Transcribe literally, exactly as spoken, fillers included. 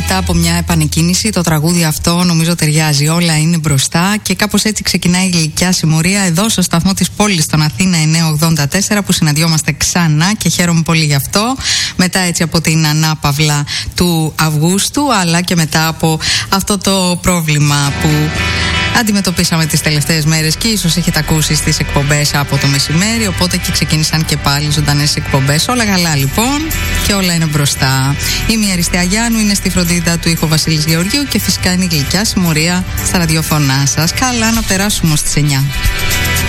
μετά από μια επανεκκίνηση, το τραγούδι αυτό νομίζω ταιριάζει. Όλα είναι μπροστά και κάπως έτσι ξεκινάει η γλυκιά συμμορία εδώ στο σταθμό της πόλης των Αθήνα εννιακόσια ογδόντα τέσσερα, που συναντιόμαστε ξανά και χαίρομαι πολύ γι' αυτό. Μετά έτσι από την ανάπαυλα του Αυγούστου, αλλά και μετά από αυτό το πρόβλημα που αντιμετωπίσαμε τις τελευταίες μέρες και ίσως έχετε ακούσει στις εκπομπές από το μεσημέρι, οπότε και ξεκίνησαν και πάλι ζωντανές εκπομπές. Όλα καλά λοιπόν και όλα είναι μπροστά. Είμαι η Αριστεία Γιάννου, είναι στη φροντίδα του ήχου Βασίλης Γεωργίου και φυσικά είναι η γλυκιά συμμορία στα ραδιοφωνά σας. Καλά να περάσουμε στις εννιά.